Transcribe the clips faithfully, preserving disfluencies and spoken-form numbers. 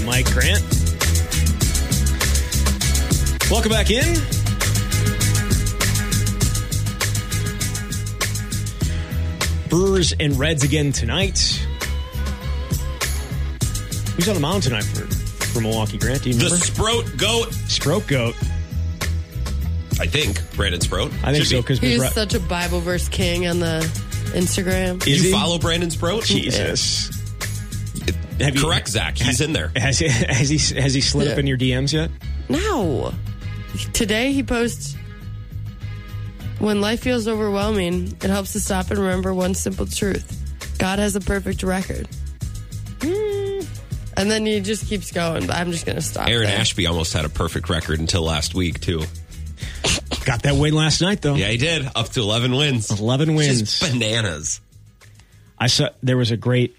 and Mike Grant. Welcome back in. Brewers and Reds again tonight. Who's on the mound tonight for, for Milwaukee, Grant? Do you remember? The Sprout Goat. Sprout Goat. I think. Brandon Sprout. I think Should so. be. Because He's Ra- such a Bible verse king on the Instagram. Did Is you he? follow Brandon Sprout? Jesus. Have you- Correct, Zach. He's in there. Has he, has he, has he slid Yeah. up in your D Ms yet? No. Today he posts, when life feels overwhelming, it helps to stop and remember one simple truth. God has a perfect record. Mm. And then he just keeps going, but I'm just going to stop Aaron there. Ashby almost had a perfect record until last week, too. Got that win last night, though. Yeah, he did. Up to eleven wins. eleven wins. Just bananas. I saw there was a great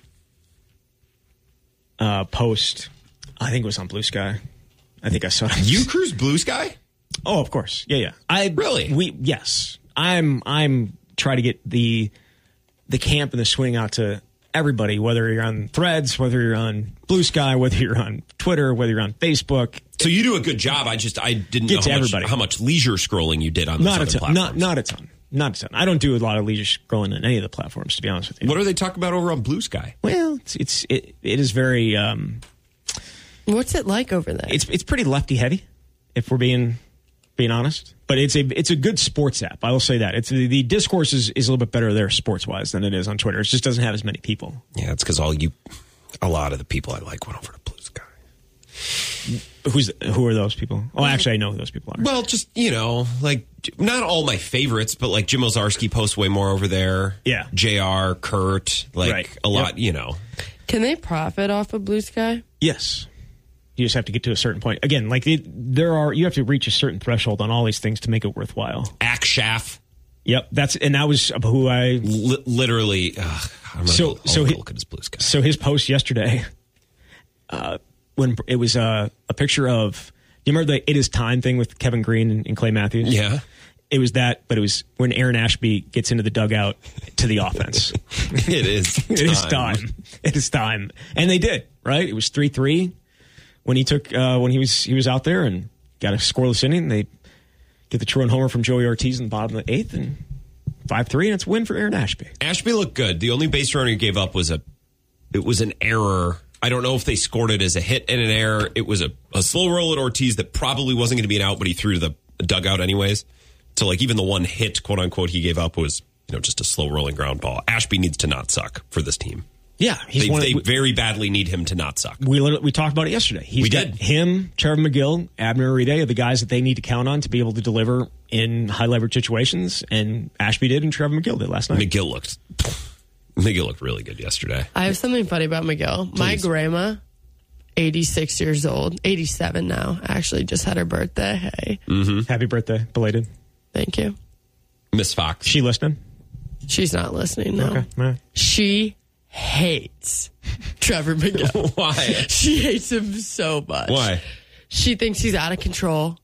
uh, post. I think it was on Blue Sky. I think I saw it. You cruise Blue Sky? Oh, of course. Yeah, yeah. I Really? We yes. I'm I'm trying to get the the camp and the swing out to everybody, whether you're on Threads, whether you're on Blue Sky, whether you're on Twitter, whether you're on Facebook. So you do a good job. I just I didn't Get know to how much, everybody. how much leisure scrolling you did on those Not a other ton. platforms. Not not a ton. Not a ton. I don't do a lot of leisure scrolling on any of the platforms, to be honest with you. What are they talking about over on Blue Sky? Well, it's, it's it it is very um, What's it like over there? it's it's pretty lefty heavy, if we're being being honest. But it's a it's a good sports app. I will say that. It's the, the discourse is, is a little bit better there sports wise than it is on Twitter. It just doesn't have as many people. Yeah, it's because all you, a lot of the people I like went over to Blue Sky. Who's who are those people? Oh, actually, I know who those people are. Well, just, you know, like, not all my favorites, but like Jim Ozarski posts way more over there. Yeah. J R, Kurt, like Right. a lot, Yep. you know. Can they profit off of Blue Sky? Yes. You just have to get to a certain point. Again, like it, there are, you have to reach a certain threshold on all these things to make it worthwhile. Akshaf, Yep, that's and that was who I. li- literally, ugh, I'm gonna So- go- so I'll he- go look at his Blue Sky. So his post yesterday, uh, when it was uh, a picture of, you remember the "It Is Time" thing with Kevin Green and, and Clay Matthews? Yeah. It was that, but it was when Aaron Ashby gets into the dugout to the offense. It is It is time. It is time, and they did right. It was three three when he took uh, when he was he was out there and got a scoreless inning. They get the two-run homer from Joey Ortiz in the bottom of the eighth, and five three, and it's a win for Aaron Ashby. Ashby looked good. The only base runner he gave up was a, it was an error. I don't know if they scored it as a hit and an error. It was a, a slow roll at Ortiz that probably wasn't going to be an out, but he threw to the dugout anyways. So like even the one hit, quote unquote, he gave up was, you know, just a slow rolling ground ball. Ashby needs to not suck for this team. Yeah, he's They, one of- they very badly need him to not suck. We literally- we talked about it yesterday. He's We got did. him, Trevor McGill, Abner Uride are the guys that they need to count on to be able to deliver in high leverage situations. And Ashby did, and Trevor McGill did last night. McGill looked, McGill looked really good yesterday. I have something funny about McGill. My Please. grandma, eighty-six years old, eighty-seven now, actually just had her birthday. Hey, Happy birthday, belated. thank you. Miss Fox. She listening? She's not listening, no. Okay, all right. She hates Trevor McGill. Why? She hates him so much. Why? She thinks he's out of control.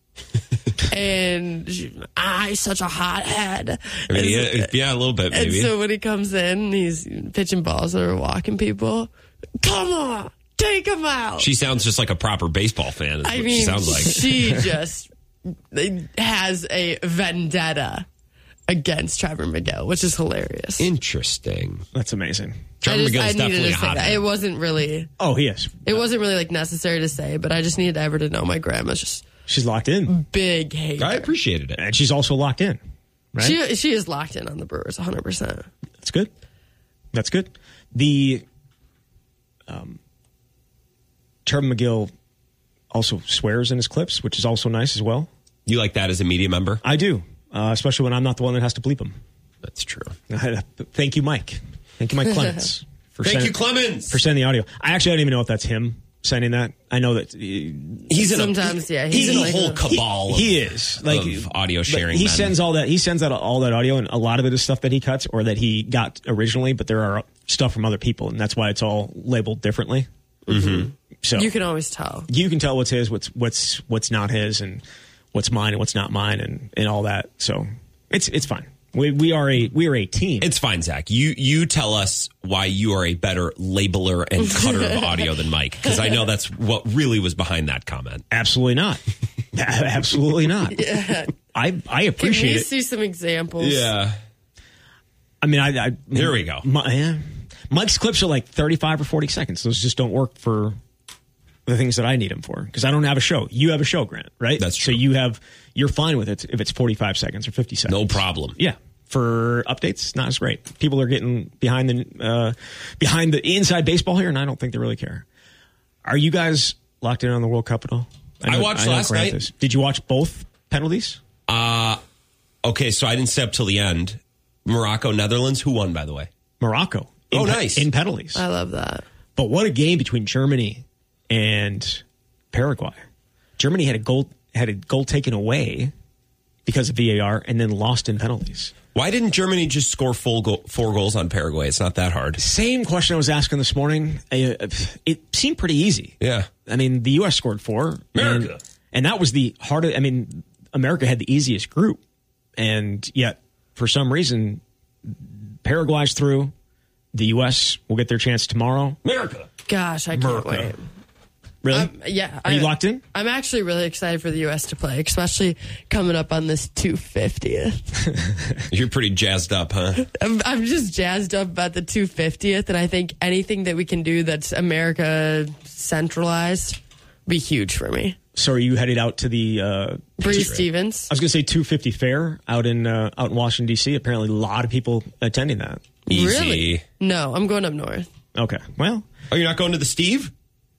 and she, ah, he's such a hothead. I mean, And- yeah, yeah, a little bit And maybe. so when he comes in, he's pitching balls or walking people. Come on, take him out. She sounds just like a proper baseball fan. Is I what mean, she sounds like. she just has a vendetta against Trevor McGill, which is hilarious. Interesting. That's amazing. Trevor I just, McGill's I needed definitely to say hot. that. It wasn't really, Oh, he is. it wasn't really like necessary to say, but I just needed Ever to know my grandma's just She's locked in, big hater. I appreciated it. and she's also locked in. Right? She she is locked in on the Brewers, one hundred percent. That's good. That's good. The um, Trevor McGill also swears in his clips, which is also nice as well. You like that as a media member? I do, uh, especially when I'm not the one that has to bleep him. That's true. Thank you, Mike. Thank you, Mike Clements. For Thank sending, you, Clemens. for sending the audio. I actually don't even know if that's him sending that. I know that uh, He's in Sometimes, a, yeah, He's, he's in in a like whole a- cabal. he of, is like of audio but sharing. He men. sends all that. He sends out all that audio, and a lot of it is stuff that he cuts or that he got originally. But there are stuff from other people, and that's why it's all labeled differently. Mm-hmm. So You can always tell. you can tell what's his, what's what's what's not his, and what's mine and what's not mine, and, and all that. So it's it's fine. We we are a we are a team. It's fine, Zach. You you tell us why you are a better labeler and cutter of audio than Mike, because I know that's what really was behind that comment. Absolutely not. Absolutely not. Yeah. I I Can appreciate we it. see some examples? Yeah. I mean, I, I Here we go. My, yeah. Mike's clips are like thirty-five or forty seconds. Those just don't work for the things that I need them for, because I don't have a show. You have a show, Grant, right? That's true. So you have, you're fine with it if it's forty-five seconds or fifty seconds. No problem. Yeah. For updates, not as great. People are getting behind the uh, behind the inside baseball here, and I don't think they really care. Are you guys locked in on the World Cup at all? I know- watched know last Grant night. is. Did you watch both penalties? Uh, okay, so I didn't stay up till the end. Morocco, Netherlands. Who won, by the way? Morocco. In Oh, pe- nice. In penalties. I love that. But what a game between Germany and Paraguay. Germany had a goal had a goal taken away because of V A R and then lost in penalties. Why didn't Germany just score full go- four goals on Paraguay? It's not that hard. Same question I was asking this morning. Uh, It seemed pretty easy. Yeah. I mean, the U S scored four. America. And, and that was the hardest. I mean, America had the easiest group. And yet, for some reason, Paraguay's through. The U S will get their chance tomorrow. America. Gosh, I can't America. wait. Really? Um, yeah. Are you I- locked in? I'm actually really excited for the U S to play, especially coming up on this two fiftieth. You're pretty jazzed up, huh? I'm, I'm just jazzed up about the two fiftieth, and I think anything that we can do that's America centralized would be huge for me. So are you headed out to the... Uh, Bree Stevens. I was going to say two fifty Fair out in uh, out in Washington, D C. Apparently a lot of people attending that. Easy. Really? No, I'm going up north. Okay. Well, Oh, you're not going to the Steve?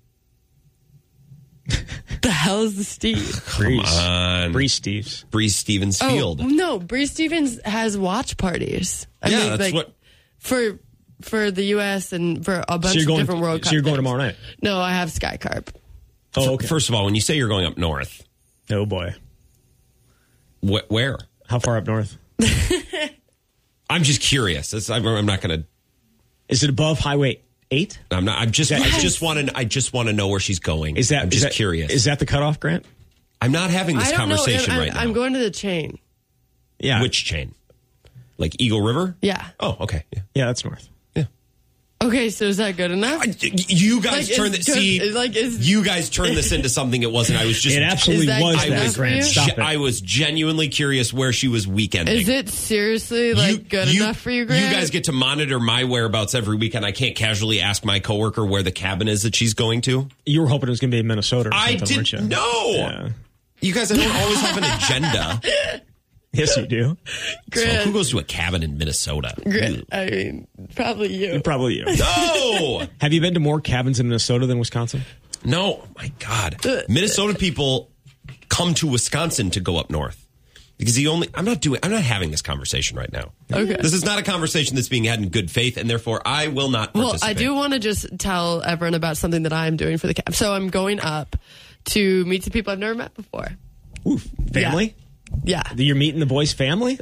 The hell is the Steve? Breeze. on. Breeze Steves. Breeze Stevens Field. Oh, no, Bree Stevens has watch parties. I Yeah, mean, that's like, what- for for the U S and for a bunch So you're of going, different World Cup. so you're going things. tomorrow night? No, I have Sky Carp. Oh, okay. First of all, when you say you're going up north, Oh, boy. wh- where? How far up north? I'm just curious. It's, I'm, I'm not going to. Is it above Highway eight? I'm not. I'm just. I Yes. just want to. I just want to know where she's going. Is that I'm is just that- curious. Is that the cutoff, Grant? I'm not having this I don't know. conversation I'm, right now. I'm going to the chain. Yeah. Which chain? Like Eagle River? Yeah. Oh, okay. Yeah. Yeah, that's north. Yeah. Okay, so is that good enough? I- you guys Like, turn is this. good- See, like, is- you guys turned this into something it wasn't. I was just. It absolutely Is that was good that, enough for Grant. you? Stop it. I was genuinely curious where she was weekending. Is it seriously like good enough for you, Grant? You guys get to monitor my whereabouts every weekend. I can't casually ask my coworker where the cabin is that she's going to. You were hoping it was going to be in Minnesota or I something, weren't you? didn't know. Yeah. You guys, I don't always have an agenda. Yes, you do. So Grant, who goes to a cabin in Minnesota? Grant, I mean, probably you. Probably you. No, Have you been to more cabins in Minnesota than Wisconsin? no, my God. Minnesota people come to Wisconsin to go up north because the only I'm not doing I'm not having this conversation right now. Okay. This is not a conversation that's being had in good faith, and therefore I will not Well, participate. I do want to just tell everyone about something that I'm doing for the camp. So I'm going up to meet some people I've never met before. Oof. Family? Yeah. You're meeting the boys' family?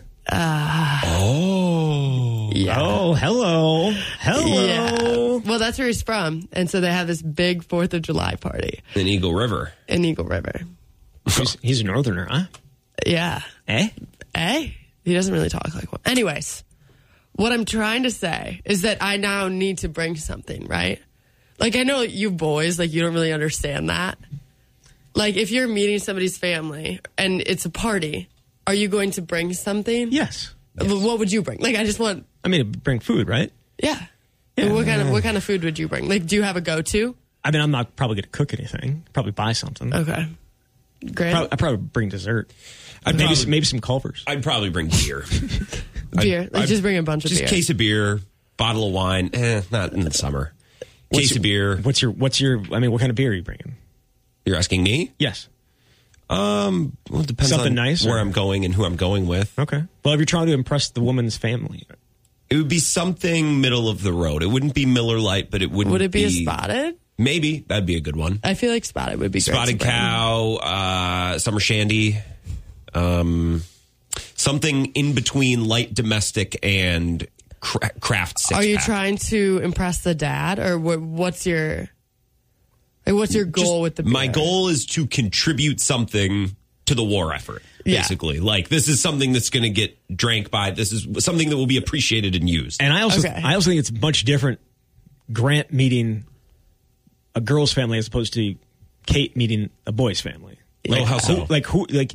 Oh, Yeah. Oh, hello. Hello. Yeah. Well, that's where he's from. And so they have this big fourth of July party in Eagle River. in Eagle River. He's, he's a northerner, huh? Yeah. Eh? Eh? He doesn't really talk like one. Anyways, what I'm trying to say is that I now need to bring something, right? Like, I know you boys, like, you don't really understand that. Like, if you're meeting somebody's family and it's a party, are you going to bring something? Yes. But what would you bring? Like, I just want, I mean, bring food, right? yeah. Yeah. And what kind of what kind of food would you bring? Like, do you have a go-to? I mean, I'm not probably going to cook anything. Probably buy something. Okay. Great. Probably, I'd probably bring dessert. I'd maybe, probably- maybe some Culvers. I'd probably bring beer. Beer. Like, I'd- just bring a bunch of Just beer. a case of beer, bottle of wine. Eh, not in the summer. What's Case your- of beer. What's your, what's your, I mean, what kind of beer are you bringing? You're asking me? Yes. Um, well, it depends Something on nice, where or- I'm going and who I'm going with. Okay. Well, if you're trying to impress the woman's family, It would be something middle of the road. It wouldn't be Miller Lite, but it wouldn't Would it be, be a spotted? Maybe. That'd be a good one. I feel like spotted would be great. Spotted to bring. Cow, uh, Summer Shandy, um, something in between light domestic and cra- craft six Are you pack. trying to impress the dad, or what, what's your like, what's your goal Just- with the beer? My goal is to contribute something to the war effort, Yeah. basically. Like, this is something that's going to get drank by. This is something that will be appreciated and used. And I also, Okay. I also think it's much different. Grant meeting a girl's family as opposed to Kate meeting a boy's family. Oh, how so? Who, like who? Like,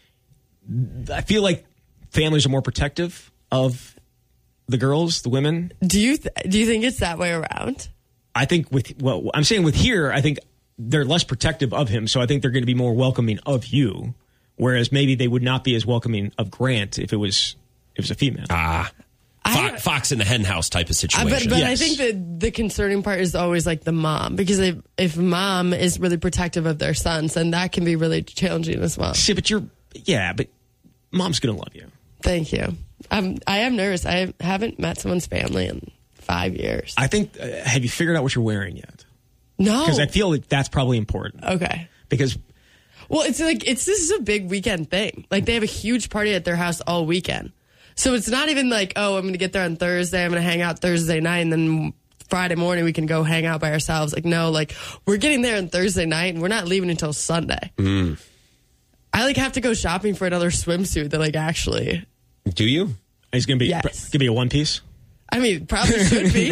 I feel like families are more protective of the girls, the women. Do you th- do you think it's that way around? I think with well, I'm saying with here, I think they're less protective of him, so I think they're going to be more welcoming of you. Whereas maybe they would not be as welcoming of Grant if it was if it was a female. Ah, I- Fo- Fox in the hen house type of I, situation. but but I Yes. think that the concerning part is always like the mom, because if, if mom is really protective of their sons, then that can be really challenging as well. See, but you're yeah, but mom's going to love you. Thank you. Um, I am nervous. I haven't met someone's family in five years. I think. Uh, have you figured out what you're wearing yet? no. Because I feel like that's probably important. Okay. Because Well, it's like it's this is a big weekend thing. Like they have a huge party at their house all weekend. So it's not even like, oh, I'm going to get there on Thursday. I'm going to hang out Thursday night, and then Friday morning we can go hang out by ourselves. Like, no, like we're getting there on Thursday night, and we're not leaving until Sunday. Mm. I like have to go shopping for another swimsuit that like actually. Do you? it's going to be Yes. going to be a one piece. I mean, probably should be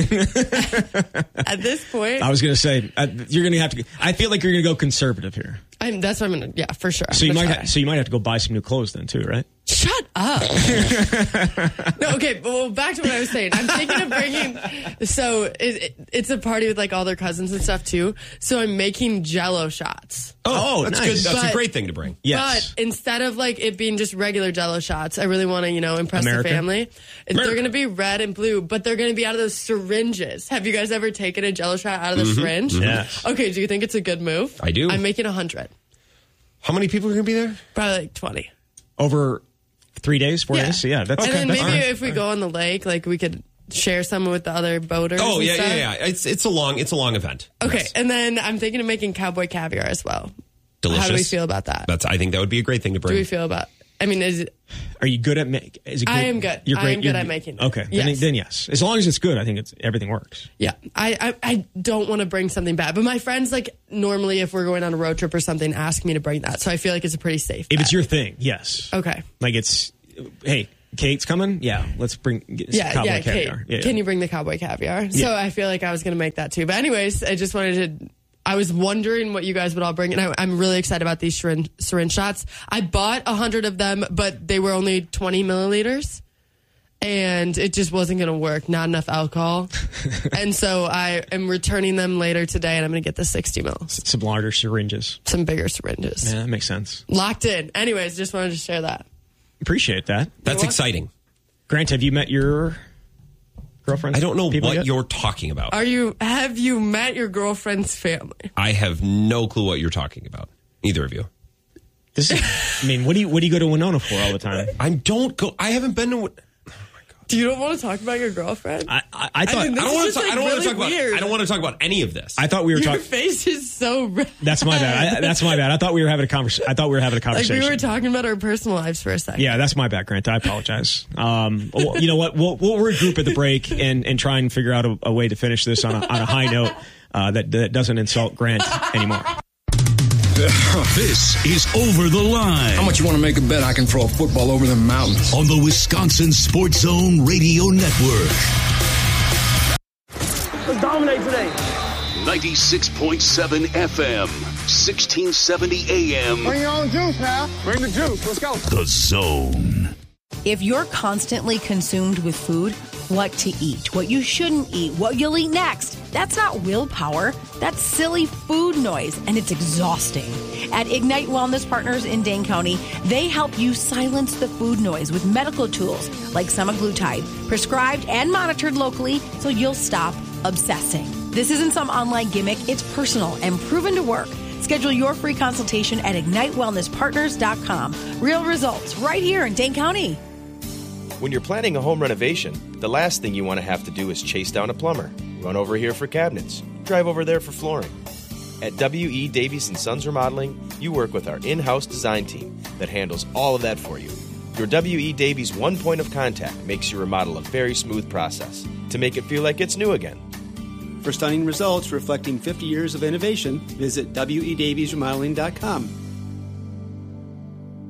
at this point. I was going to say uh, you're going to have to. I feel like you're going to go conservative here. I'm, that's what I'm gonna. Yeah, for sure. So you I'm might gonna ha- try. so you might have to go buy some new clothes then too, right? Shut up. No, okay. Well, back to what I was saying. I'm thinking of bringing. So it, it, it's a party with like all their cousins and stuff too. So I'm making Jello shots. Oh, that's nice. good. That's But- a great thing to bring. Yes. But instead of like it being just regular Jello shots, I really want to you know impress America? the family. They're America. going to be red and blue, but they're going to be out of those syringes. Have you guys ever taken a Jello shot out of the syringe? Yes. Okay. Do you think it's a good move? I do. I'm making a hundred. How many people are going to be there? Probably like twenty. Over three days, four days. So yeah, that's And then that's maybe fine. if we go on the lake, like we could share some with the other boaters. Oh and yeah, stuff. yeah, yeah. It's it's a long it's a long event. Okay, Yes. and then I'm thinking of making cowboy caviar as well. Delicious. How do we feel about that? That's I think that would be a great thing to do bring. we feel about? I mean, is it, Are you good at making? Is it good? I am good. You're I great. am good You're- at making it. Okay, then, Yes. then yes. As long as it's good, I think it's everything works. yeah? I I, I don't want to bring something bad, but my friends like normally if we're going on a road trip or something, ask me to bring that. So I feel like it's a pretty safe. If bet. it's your thing, yes. okay. Like it's, hey, Kate's coming. Yeah, let's bring get some Yeah, cowboy yeah, caviar. Kate, Yeah, yeah. can you bring the cowboy caviar? So Yeah. I feel like I was going to make that too. But anyways, I just wanted to. I was wondering what you guys would all bring, and I, I'm really excited about these syringe, syringe shots. I bought a hundred of them, but they were only twenty milliliters, and it just wasn't going to work. Not enough alcohol, and so I am returning them later today, and I'm going to get the sixty mils, Some larger syringes. some bigger syringes, Yeah, that makes sense. locked in. Anyways, just wanted to share that. Appreciate that. That's what? exciting. Grant, have you met your girlfriend? I don't know People what yet? you're talking about. Are you? Have you met your girlfriend's family? I have no clue what you're talking about. Either of you. This is, I mean, what do you what do you go to Winona for all the time? I don't go. I haven't been to. Do you don't want to talk about your girlfriend? I I, I thought I mean, I This don't want is to. just, I like, don't want really to talk about. weird. I don't want to talk about any of this. I thought we were Your talking. face is so red. That's my bad. I, that's my bad. I thought we were having a conversation. I thought we were having a Like conversation. we were talking about our personal lives for a second. Yeah, that's my bad, Grant. I apologize. Um, well, you know what? We'll, we'll regroup at the break and, and try and figure out a, a way to finish this on a, on a high note uh, that, that doesn't insult Grant anymore. This is Over the Line How much you want to make a bet I can throw a football over the mountains? on the Wisconsin Sports Zone Radio Network. Let's dominate today. ninety-six point seven F M, sixteen seventy A M. Bring your own juice now. Bring the juice. Let's go. The Zone. If you're constantly consumed with food, what to eat, what you shouldn't eat, what you'll eat next, that's not willpower. That's silly food noise, and it's exhausting. At Ignite Wellness Partners in Dane County, they help you silence the food noise with medical tools like semaglutide, prescribed and monitored locally so you'll stop obsessing. This isn't some online gimmick. It's personal and proven to work. Schedule your free consultation at ignite wellness partners dot com. Real results right here in Dane County. When you're planning a home renovation, the last thing you want to have to do is chase down a plumber, run over here for cabinets, drive over there for flooring. At W E. Davies and Sons Remodeling, you work with our in-house design team that handles all of that for you. Your W E. Davies one point of contact makes your remodel a very smooth process to make it feel like it's new again. For stunning results reflecting fifty years of innovation, visit W E Davies Remodeling dot com.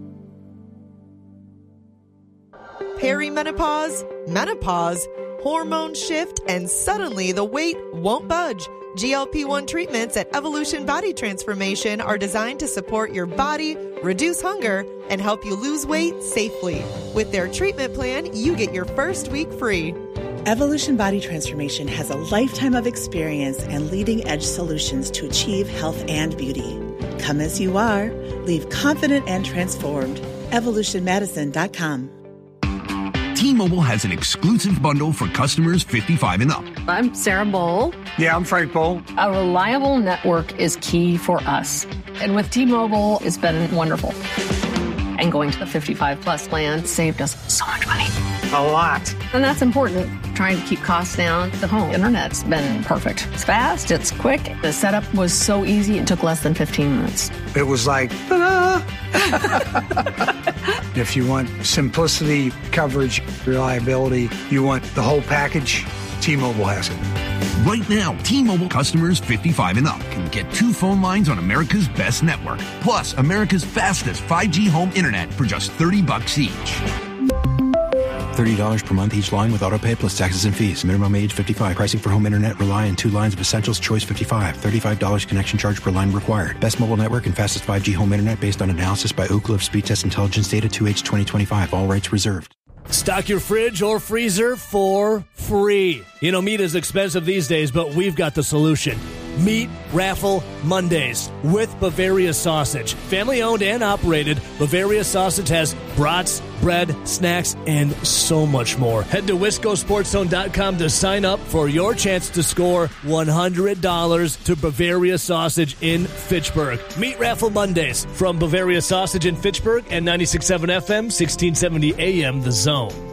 perimenopause, menopause, hormone shift, and suddenly the weight won't budge. G L P one treatments at Evolution Body Transformation are designed to support your body, reduce hunger, and help you lose weight safely. With their treatment plan, you get your first week free. Evolution Body Transformation has a lifetime of experience and leading-edge solutions to achieve health and beauty. Come as you are. Leave confident and transformed. evolution medicine dot com. T-Mobile has an exclusive bundle for customers fifty-five and up. I'm Sarah Bowl. Yeah, I'm Frank Bowl. A reliable network is key for us. And with T-Mobile, it's been wonderful. And going to the fifty-five plus plan saved us so much money. A lot. And that's important. Trying to keep costs down. The home internet's been perfect. It's fast. It's quick. The setup was so easy. It took less than fifteen minutes. It was like, ta-da! If you want simplicity, coverage, reliability, you want the whole package, T-Mobile has it. Right now, T-Mobile customers fifty-five and up can get two phone lines on America's best network, plus America's fastest five G home internet for just thirty bucks each. thirty dollars per month each line with autopay plus taxes and fees. Minimum age fifty-five. Pricing for home internet rely on two lines of Essentials Choice fifty-five. thirty-five dollars connection charge per line required. Best mobile network and fastest five G home internet based on analysis by Ookla of Speed Test Intelligence Data two H twenty twenty-five. All rights reserved. Stock your fridge or freezer for free. You know, meat is expensive these days, but we've got the solution. Meat Raffle Mondays with Bavaria Sausage. Family owned and operated, Bavaria Sausage has brats, bread, snacks, and so much more. Head to wisco sports zone dot com to sign up for your chance to score one hundred dollars to Bavaria Sausage in Fitchburg. Meat Raffle Mondays from Bavaria Sausage in Fitchburg and ninety-six point seven F M, sixteen seventy A M The Zone.